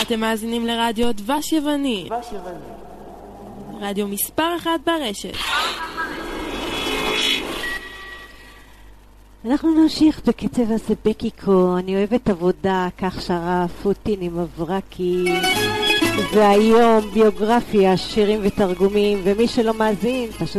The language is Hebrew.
אתם מאזינים לרדיו דבש יווני. רדיו מספר 1 ברשת. אנחנו נמשיך בקצב הזה בקיקו. אני אוהבת עבודה, כך שרה פוטין עם אברקי, והיום ביוגרפיה, שירים ותרגומים, ומי שלא מאזין פשוט